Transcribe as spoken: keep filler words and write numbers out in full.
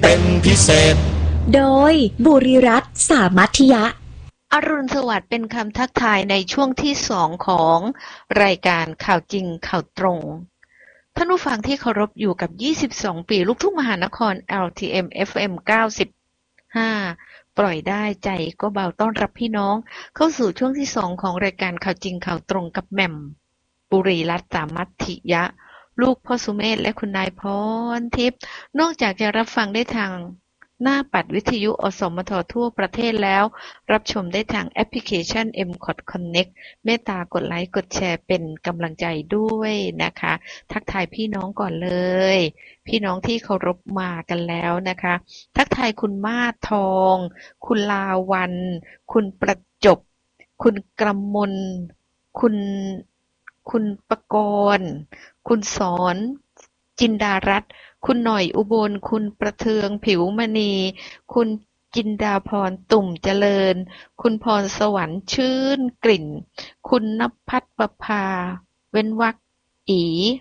เป็นพิเศษโดยบุริรัตน์สามัคยะอรุณสวัสดิ์เป็นคำทักทายในช่วงที่สองของรายการข่าวจริงข่าวตรงท่านผู้ฟังที่เคารพอยู่กับยี่สิบสองปีลูกทุ่งมหานคร แอล ที เอ็ม เอฟ เอ็ม เก้าสิบห้าปล่อยได้ใจก็เบาต้อนรับพี่น้องเข้าสู่ช่วงที่สองของรายการข่าวจริงข่าวตรงกับแหม่มบุรีรัตน์สามัคยะลูกพ่อสุเมธและคุณนายพรทิพย์นอกจากจะรับฟังได้ทางหน้าปัดวิทยุอสมททั่วประเทศแล้วรับชมได้ทางแอปพลิเคชัน เอ็ม คอท Connect เมตตากดไลค์กดแชร์เป็นกำลังใจด้วยนะคะทักทายพี่น้องก่อนเลยพี่น้องที่เคารพมากันแล้วนะคะทักทายคุณมาศทองคุณลาวันคุณประจบคุณกำมลคุณคุณประกรณ์คุณสอนจินดารัตน์คุณหน่อยอุบลคุณประเทืองผิวมณีคุณจินดาพรตุ่มเจริญคุณพรสวรรค์ชื่นกลิ่นคุณณภัทรประภาเว้นวรรคอี